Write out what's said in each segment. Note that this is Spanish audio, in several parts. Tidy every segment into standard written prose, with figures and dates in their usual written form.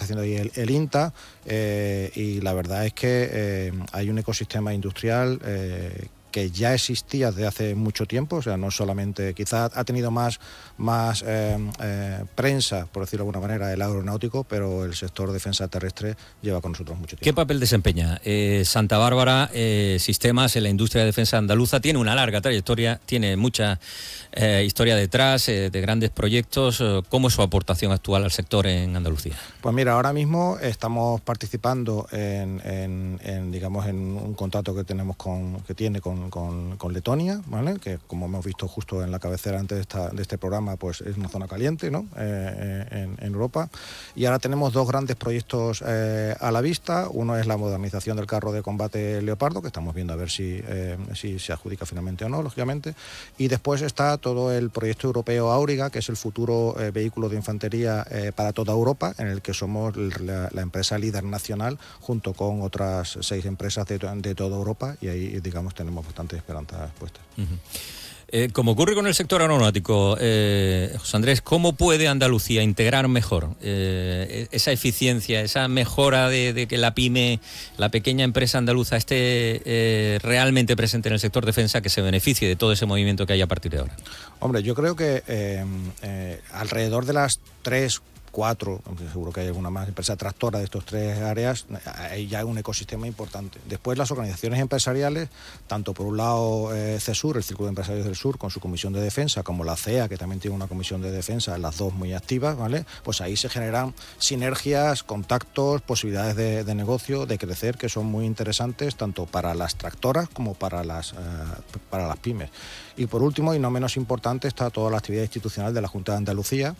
haciendo ahí el INTA, y la verdad es que hay un ecosistema industrial que ya existía desde hace mucho tiempo, o sea, no solamente, quizás ha tenido más prensa, por decirlo de alguna manera, el aeronáutico, pero el sector defensa terrestre lleva con nosotros mucho tiempo. ¿Qué papel desempeña Santa Bárbara Sistemas en la industria de defensa andaluza? Tiene una larga trayectoria, tiene mucha historia detrás, de grandes proyectos. ¿Cómo es su aportación actual al sector en Andalucía? Pues mira, ahora mismo estamos participando digamos, en un contrato que tenemos con Letonia, ¿vale? Que, como hemos visto justo en la cabecera antes de este programa, pues es una zona caliente, ¿no? En Europa. Y ahora tenemos dos grandes proyectos a la vista. Uno es la modernización del carro de combate Leopardo, que estamos viendo a ver si se adjudica finalmente o no, lógicamente. Y después está todo el proyecto europeo Auriga, que es el futuro vehículo de infantería para toda Europa, en el que somos la empresa líder nacional, junto con otras 6 empresas de toda Europa, y ahí, digamos, tenemos bastantes esperanzas puestas. Como ocurre con el sector aeronáutico, José Andrés, ¿cómo puede Andalucía integrar mejor esa eficiencia, esa mejora de que la pyme, la pequeña empresa andaluza esté realmente presente en el sector defensa, que se beneficie de todo ese movimiento que hay a partir de ahora? Hombre, yo creo que alrededor de las 4, aunque seguro que hay alguna más empresa tractora de estos 3 áreas, hay ya un ecosistema importante. Después, las organizaciones empresariales, tanto por un lado CESUR, el Círculo de Empresarios del Sur, con su comisión de defensa, como la CEA, que también tiene una comisión de defensa, las dos muy activas, ¿vale? Pues ahí se generan sinergias, contactos, posibilidades de negocio, de crecer, que son muy interesantes, tanto para las tractoras como para las pymes. Y por último, y no menos importante, está toda la actividad institucional de la Junta de Andalucía,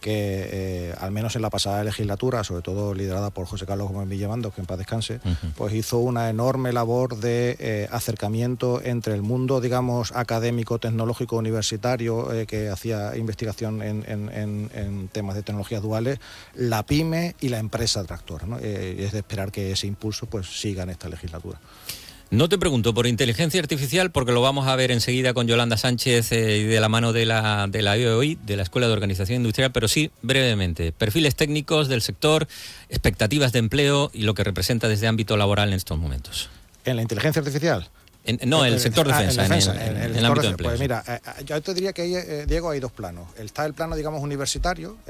que al menos en la pasada legislatura, sobre todo liderada por José Carlos Gómez Villamando, que en paz descanse, pues hizo una enorme labor de acercamiento entre el mundo, digamos, académico, tecnológico, universitario, que hacía investigación en temas de tecnologías duales, la pyme y la empresa tractora, ¿no? Y es de esperar que ese impulso pues siga en esta legislatura. No te pregunto por inteligencia artificial, porque lo vamos a ver enseguida con Yolanda Sánchez y de la mano de la EOI, de la Escuela de Organización Industrial, pero sí, brevemente, perfiles técnicos del sector, expectativas de empleo y lo que representa desde ámbito laboral en estos momentos. ¿En la inteligencia artificial? El sector defensa, en el ámbito de empleo. Pues mira, yo te diría que ahí, Diego, hay 2 planos. Está el plano, digamos, universitario,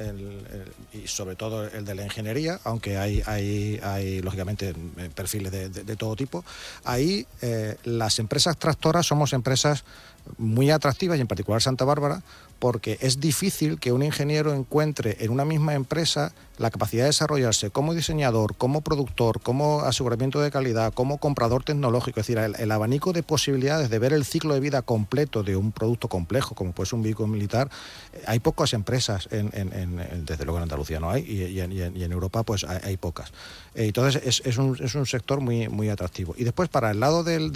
y sobre todo el de la ingeniería, aunque hay lógicamente, perfiles de todo tipo. Ahí las empresas tractoras somos empresas muy atractivas, y en particular Santa Bárbara, porque es difícil que un ingeniero encuentre en una misma empresa la capacidad de desarrollarse como diseñador, como productor, como aseguramiento de calidad, como comprador tecnológico. Es decir, el abanico de posibilidades de ver el ciclo de vida completo de un producto complejo, como puede ser un vehículo militar. Hay pocas empresas, desde luego en Andalucía no hay, y en Europa pues hay pocas. Entonces es un sector muy, muy atractivo. Y después, para el lado de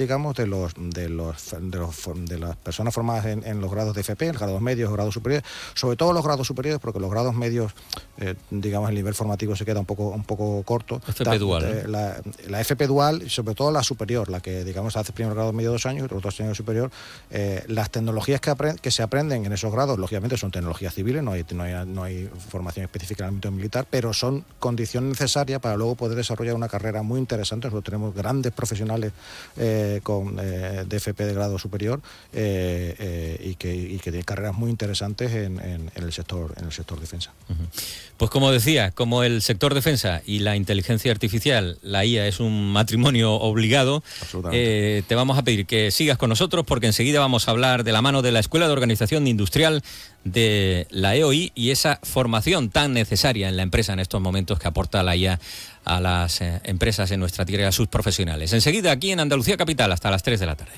las personas formadas en los grados de FP, en grados medios, grados superiores, sobre todo los grados superiores, porque los grados medios, digamos, el nivel formativo se queda un poco corto. FP dual, la FP dual, sobre todo la superior, la que, digamos, hace primer grado medio 2 años y los 2 años superior, las tecnologías que se aprenden en esos grados, lógicamente son tecnologías civiles, no hay formación específica en el ámbito militar, pero son condición necesaria para luego poder desarrollar una carrera muy interesante. Nosotros tenemos grandes profesionales de FP de grado superior, y que tienen carreras muy interesantes en el sector defensa. Pues como decía, como el sector defensa y la inteligencia artificial, la IA es un matrimonio obligado, te vamos a pedir que sigas con nosotros, porque enseguida vamos a hablar de la mano de la Escuela de Organización Industrial de la EOI y esa formación tan necesaria en la empresa en estos momentos que aporta la IA a las empresas en nuestra tierra y a sus profesionales. Enseguida aquí en Andalucía Capital hasta las 3 de la tarde.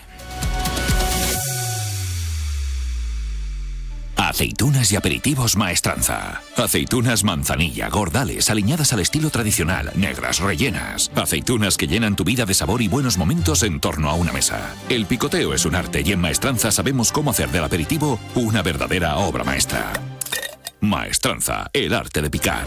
Aceitunas y aperitivos Maestranza. Aceitunas manzanilla, gordales, aliñadas al estilo tradicional, negras, rellenas. Aceitunas que llenan tu vida de sabor y buenos momentos en torno a una mesa. El picoteo es un arte y en Maestranza sabemos cómo hacer del aperitivo una verdadera obra maestra. Maestranza, el arte de picar.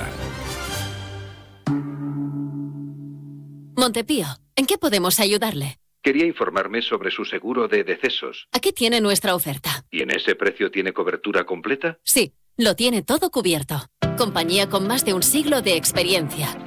Montepío, ¿en qué podemos ayudarle? Quería informarme sobre su seguro de decesos. Aquí tiene nuestra oferta. ¿Y en ese precio tiene cobertura completa? Sí, lo tiene todo cubierto. Compañía con más de un siglo de experiencia.